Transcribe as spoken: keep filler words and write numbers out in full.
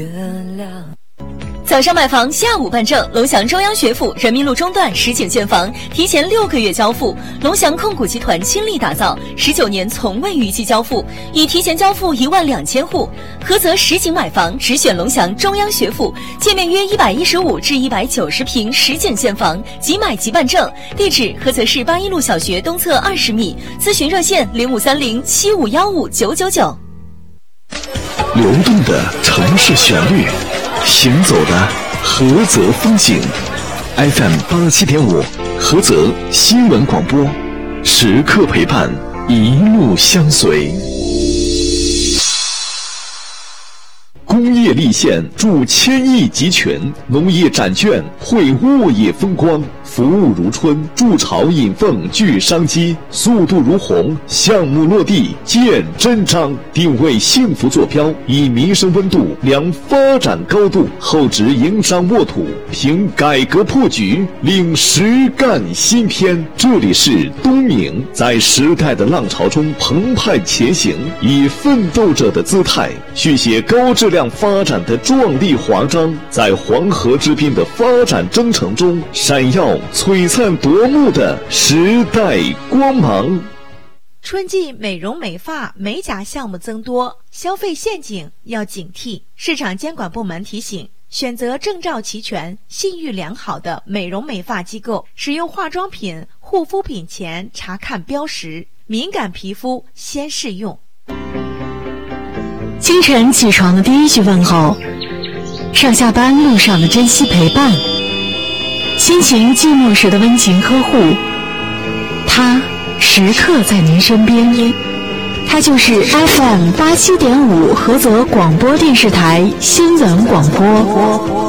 早上买房，下午办证。龙翔中央学府人民路中段实景现房，提前六个月交付。龙翔控股集团倾力打造，十九年从未逾期交付，已提前交付一万两千户。菏泽实景买房，只选龙翔中央学府，界面约一百一十五至一百九十平实景现房，即买即办证。地址：菏泽市八一路小学东侧二十米。咨询热线：零五三零七五幺五九九九。 流动的城市旋律，行走的菏泽风景。 F M 八七点五，菏泽新闻广播，时刻陪伴，一路相随。工业立县助千亿集群，农业展券绘沃野风光，服务如春，筑巢引凤聚商机，速度如虹，项目落地见真章，定位幸福坐标，以民生温度量发展高度，厚植营商沃土，凭改革破局，领实干新篇。这里是东明，在时代的浪潮中澎湃前行，以奋斗者的姿态续写高质量发展的壮丽华章，在黄河之滨的发展征程中闪耀璀璨夺目的时代光芒。 春季美容美发美甲项目增多，消费陷阱要警惕。市场监管部门提醒，选择证照齐全、信誉良好的美容美发机构，使用化妆品、护肤品前查看标识，敏感皮肤先试用。 清晨起床的第一句问候，上下班路上的珍惜陪伴，心情寂寞时的温情呵护，他时刻在您身边。他就是 F M 八七点五菏泽广播电视台新闻广播。